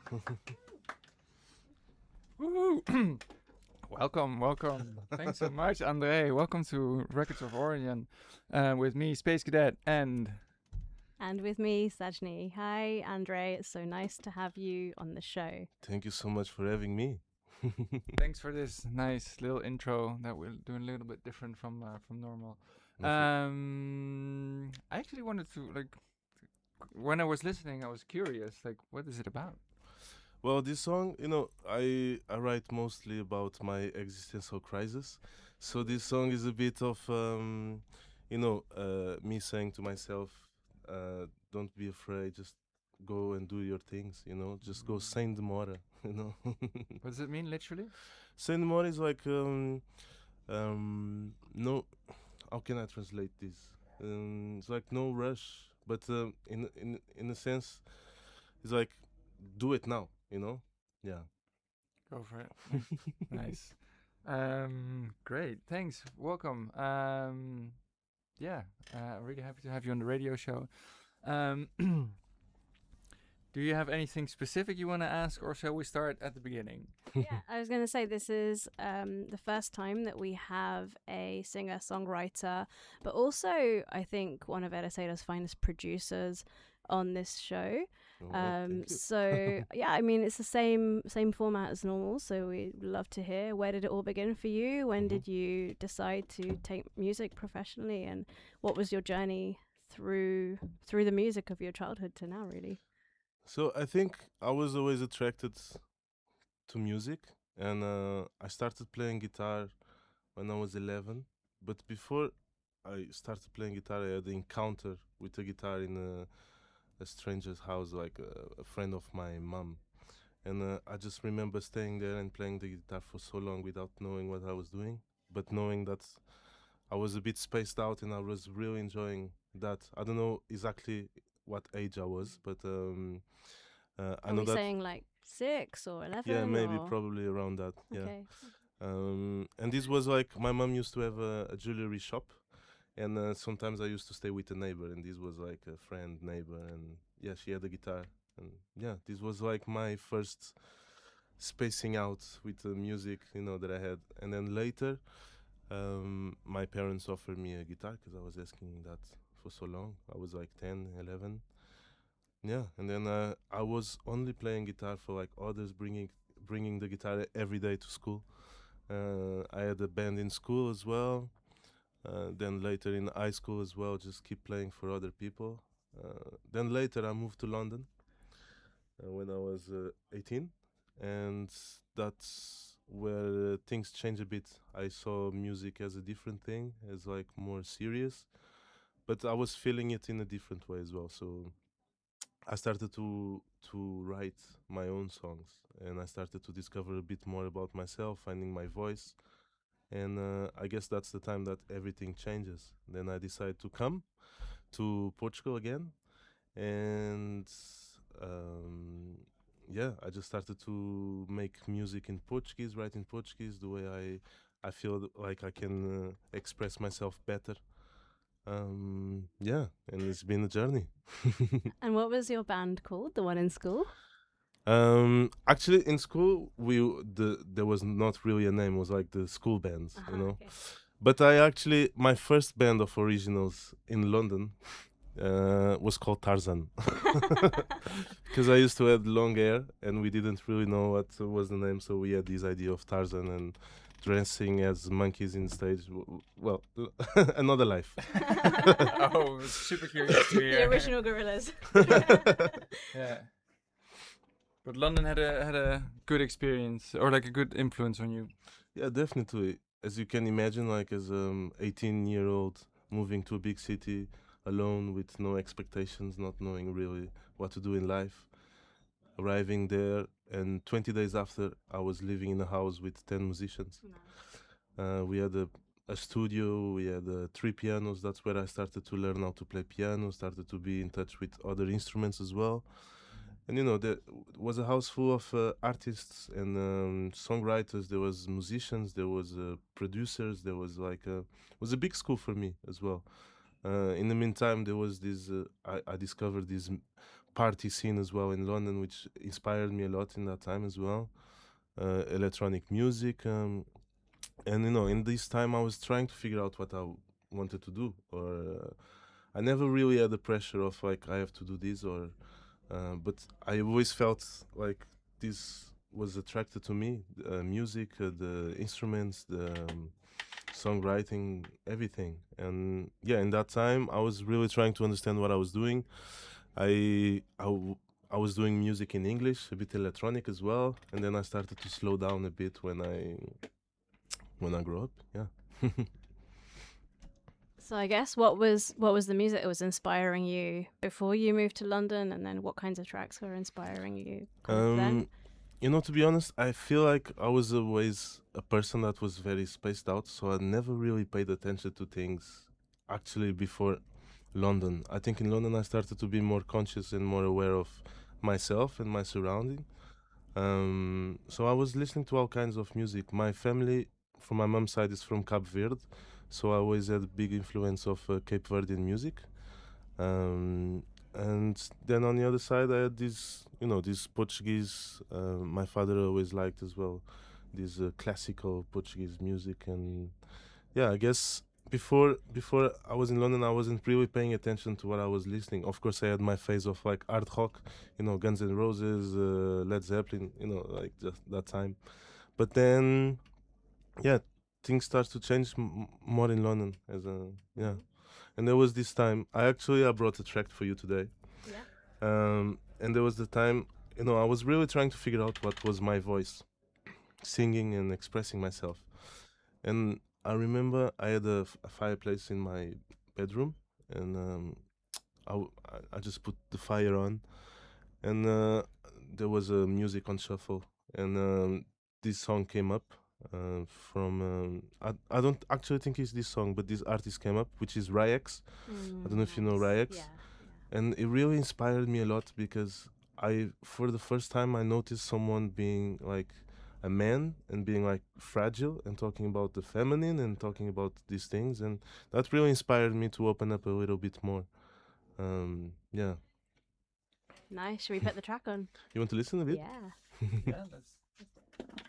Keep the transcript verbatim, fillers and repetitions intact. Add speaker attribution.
Speaker 1: Woo! welcome, welcome. Thanks so much, Andre. Welcome to Records of Origin uh, with me, Space Cadet, and
Speaker 2: And with me, Sajni. Hi, Andre. It's so nice to have you on the show.
Speaker 3: Thank you so much for having me.
Speaker 1: thanks for this nice little intro that we're doing a little bit different from uh, from normal.
Speaker 3: No, for-
Speaker 1: Um, I actually wanted to like when I was listening, I was curious, like, what is it about?
Speaker 3: well, this song, you know, I I write mostly about my existential crisis. So this song is a bit of, um, you know, uh, me saying to myself, uh, "Don't be afraid. Just go and do your things. You know, just go sem demora. You know."
Speaker 1: What does it mean, literally?
Speaker 3: Sem demora is like, um, um, no. How can I translate this? Um, it's like no rush, but um, in in in a sense, it's like do it now. You know? Yeah.
Speaker 1: Go for it. Nice. Um, great. Thanks. Welcome. Um, yeah, uh, really happy to have you on the radio show. Um, do you have anything specific you want to ask, or shall we start at the beginning?
Speaker 2: Yeah, I was going to say this is um, the first time that we have a singer songwriter, but also I think one of Editator's finest producers on this show.
Speaker 3: Oh,
Speaker 2: Um,
Speaker 3: thank you.
Speaker 2: so yeah, I mean it's the same same format as normal. So we'd love to hear, where did it all begin for you? When
Speaker 3: Mhm.
Speaker 2: did you decide to take music professionally, and what was your journey through through the music of your childhood to now? Really.
Speaker 3: So I think I was always attracted to music, and uh, I started playing guitar when I was eleven. But before I started playing guitar, I had an encounter with a guitar in a, a stranger's house, like a, a friend of my mom. And uh, I just remember staying there and playing the guitar for so long without knowing what I was doing, but knowing that I was a bit spaced out and I was really enjoying that. I don't know exactly what age I was, but um, uh, I
Speaker 2: Are
Speaker 3: know
Speaker 2: we
Speaker 3: that.
Speaker 2: saying like six or eleven?
Speaker 3: Yeah, maybe
Speaker 2: or?
Speaker 3: probably around that. Yeah.
Speaker 2: Okay.
Speaker 3: Um, and this was like my mom used to have a, a jewelry shop, and uh, sometimes I used to stay with a neighbor, and this was like a friend neighbor, and yeah, she had a guitar, and yeah, this was like my first spacing out with the music, you know, that I had. And then later, um, my parents offered me a guitar because I was asking that for so long. I was like ten, eleven. Yeah, and then uh, I was only playing guitar for like others, bringing bringing the guitar every day to school. Uh, I had a band in school as well. Uh, then later in high school as well, just keep playing for other people. Uh, then later I moved to London uh, when I was uh, eighteen, and that's where uh, things changed a bit. I saw music as a different thing, as like more serious, but I was feeling it in a different way as well. So I started to to write my own songs, and I started to discover a bit more about myself, finding my voice. And uh, I guess that's the time that everything changes. Then I decided to come to Portugal again, and um, yeah, I just started to make music in Portuguese, write in Portuguese, the way I I feel like I can uh, express myself better. Um, yeah, and it's been a journey.
Speaker 2: And what was your band called? The one in school?
Speaker 3: Um, actually, in school, we the there was not really a name. It was like the school bands,
Speaker 2: Uh-huh,
Speaker 3: you know.
Speaker 2: okay.
Speaker 3: But I actually my first band of originals in London uh, was called Tarzan, because I used to have long hair and we didn't really know what was the name, so we had this idea of Tarzan and dressing as monkeys in stage. W- w- Well, another life.
Speaker 1: oh, super curious to
Speaker 2: The
Speaker 1: hear.
Speaker 2: original Gorillas.
Speaker 1: Yeah. But London had a had a good experience, or like a good influence on you.
Speaker 3: Yeah, definitely. As you can imagine, like as um eighteen year old moving to a big city alone with no expectations, not knowing really what to do in life, arriving there, and twenty days after, I was living in a house with ten musicians. Uh, we had a, a studio, we had uh, three pianos. That's where I started to learn how to play piano, started to be in touch with other instruments as well. And you know, there was a house full of uh, artists and um, songwriters. There was musicians, there was uh, producers. There was like a, it was a big school for me as well. Uh, in the meantime, there was this. Uh, I, I discovered this party scene as well in London, which inspired me a lot in that time as well. Uh, electronic music, um, and you know, in this time I was trying to figure out what I w- wanted to do, or uh, I never really had the pressure of like I have to do this, or uh, but I always felt like this was attracted to me, uh, music, uh, the instruments, the um, songwriting, everything. And yeah, in that time I was really trying to understand what I was doing. I I, w- I was doing music in English, a bit electronic as well, and then I started to slow down a bit when I when I grew up. Yeah.
Speaker 2: So I guess what was what was the music that was inspiring you before you moved to London, and then what kinds of tracks were inspiring you kind of then?
Speaker 3: Um, you know, to be honest, I feel like I was always a person that was very spaced out, so I never really paid attention to things actually before London. I think in London I started to be more conscious and more aware of myself and my surrounding. Um, so I was listening to all kinds of music. My family, from my mom's side, is from Cape Verde, so I always had a big influence of uh, Cape Verdean music. Um, and then on the other side, I had this, you know, this Portuguese. Uh, my father always liked as well, this uh, classical Portuguese music, and yeah, I guess before before I was in London, I wasn't really paying attention to what I was listening. Of course, I had my phase of like art rock, you know, Guns N' Roses, uh, Led Zeppelin, you know, like just that time. But then, yeah, things start to change m- more in London. As a yeah, and there was this time. I actually I brought a track for you today.
Speaker 2: Yeah.
Speaker 3: Um, and there was the time, you know, I was really trying to figure out what was my voice, singing and expressing myself. And I remember I had a, f- a fireplace in my bedroom, and um, I, w- I- I just put the fire on, and uh, there was a music on shuffle, and um, this song came up uh, from um, I, I don't actually think it's this song, but this artist came up, which is Ryex. I don't know if you know Ryex.
Speaker 2: Yeah.
Speaker 3: And it really inspired me a lot because I, for the first time, I noticed someone being like a man and being like fragile and talking about the feminine and talking about these things, and that really inspired me to open up a little bit more. Um, yeah,
Speaker 2: Nice. Should we put the track on?
Speaker 3: you want to listen a bit?
Speaker 2: Yeah.
Speaker 1: Yeah, let's